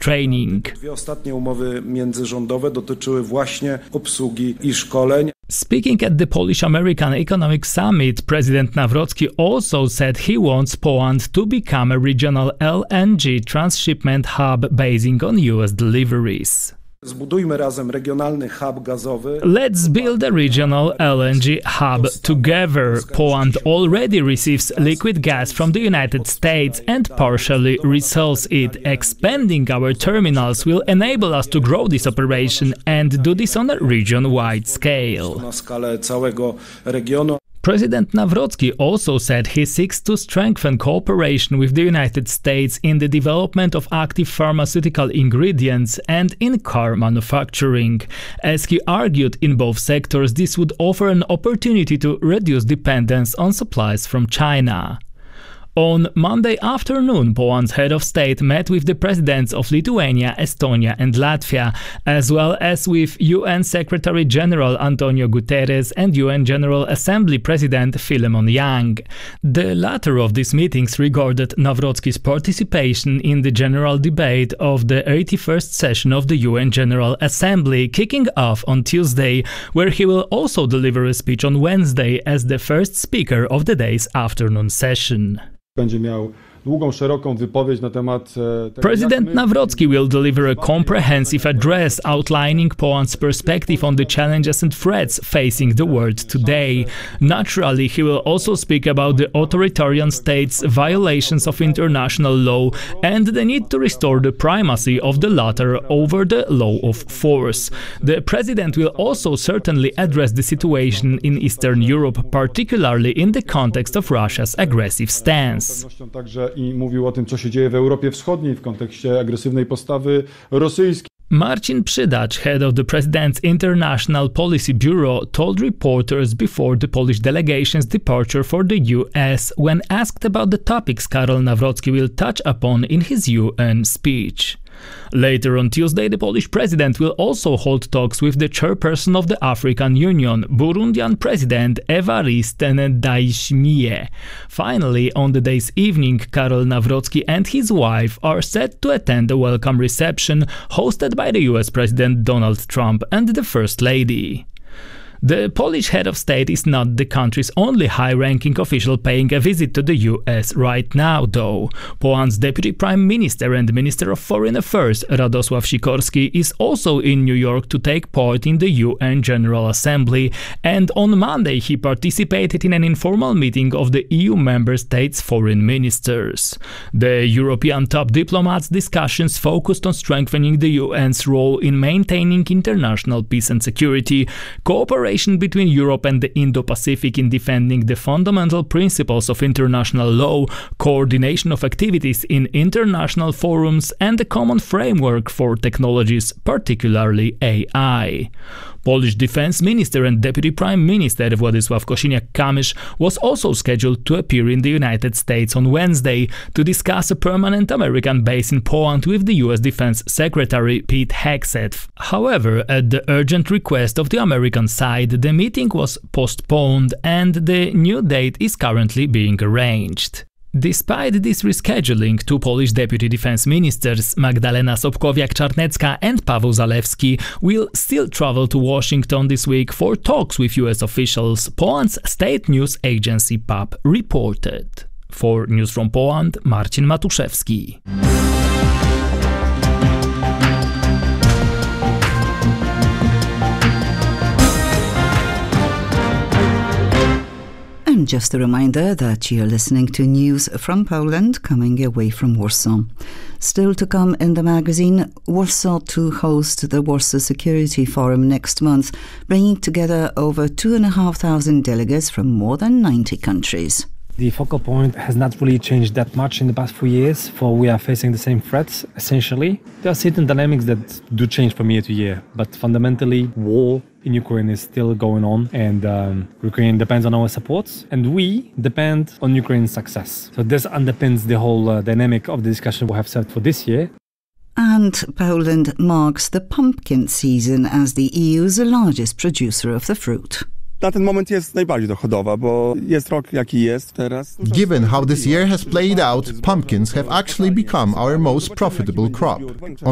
training. Dwie ostatnie umowy międzyrządowe dotyczyły właśnie obsługi i szkoleń. Speaking at the Polish-American Economic Summit, President Nawrocki also said he wants Poland to become a regional LNG transshipment hub basing on US deliveries. Zbudujmy razem regionalny hub gazowy. Let's build a regional LNG hub together. Poland already receives liquid gas from the United States and partially resells it. Expanding our terminals will enable us to grow this operation and do this on a region-wide scale. Na skalę całego regionu. President Nawrocki also said he seeks to strengthen cooperation with the United States in the development of active pharmaceutical ingredients and in car manufacturing. As he argued, in both sectors this would offer an opportunity to reduce dependence on supplies from China. On Monday afternoon, Poland's head of state met with the presidents of Lithuania, Estonia and Latvia, as well as with UN Secretary-General Antonio Guterres and UN General Assembly President Philemon Yang. The latter of these meetings regarded Nawrocki's participation in the general debate of the 81st session of the UN General Assembly, kicking off on Tuesday, where he will also deliver a speech on Wednesday as the first speaker of the day's afternoon session. Będzie miał długą, szeroką wypowiedź na temat President Nawrocki will deliver a comprehensive address outlining Poland's perspective on the challenges and threats facing the world today. Naturally, he will also speak about the authoritarian state's violations of international law and the need to restore the primacy of the latter over the law of force. The president will also certainly address the situation in Eastern Europe, particularly in the context of Russia's aggressive stance. I mówił o tym, co się dzieje w Europie Wschodniej w kontekście agresywnej postawy rosyjskiej. Marcin Przydacz, head of the President's International Policy Bureau, told reporters before the Polish delegation's departure for the US when asked about the topics Karol Nawrocki will touch upon in his UN speech. Later on Tuesday, the Polish president will also hold talks with the chairperson of the African Union, Burundian President Evariste Ndayishimiye. Finally, on the day's evening, Karol Nawrocki and his wife are set to attend a welcome reception hosted by the US President Donald Trump and the First Lady. The Polish head of state is not the country's only high-ranking official paying a visit to the US right now, though. Poland's Deputy Prime Minister and Minister of Foreign Affairs, Radosław Sikorski, is also in New York to take part in the UN General Assembly, and on Monday he participated in an informal meeting of the EU member states' foreign ministers. The European top diplomats' discussions focused on strengthening the UN's role in maintaining international peace and security, cooperation between Europe and the Indo-Pacific in defending the fundamental principles of international law, coordination of activities in international forums, and a common framework for technologies, particularly AI. Polish Defense Minister and Deputy Prime Minister Władysław Kosiniak-Kamysz was also scheduled to appear in the United States on Wednesday to discuss a permanent American base in Poland with the US Defense Secretary Pete Hegseth. However, at the urgent request of the American side, the meeting was postponed and the new date is currently being arranged. Despite this rescheduling, two Polish deputy defense ministers, Magdalena Sobkowiak-Czarnecka and Paweł Zalewski, will still travel to Washington this week for talks with US officials, Poland's state news agency PAP reported. For News from Poland, Marcin Matuszewski. And just a reminder that you're listening to news from Poland coming away from Warsaw. Still to come in the magazine, Warsaw to host the Warsaw Security Forum next month, bringing together over 2,500 delegates from more than 90 countries. The focal point has not really changed that much in the past few years, for we are facing the same threats, essentially. There are certain dynamics that do change from year to year, but fundamentally, war in Ukraine is still going on, and Ukraine depends on our support, and we depend on Ukraine's success. So this underpins the whole dynamic of the discussion we have set for this year. And Poland marks the pumpkin season as the EU's largest producer of the fruit. Na ten moment jest najbardziej dochodowa, bo jest rok jaki jest teraz. Given how this year has played out, pumpkins have actually become our most profitable crop.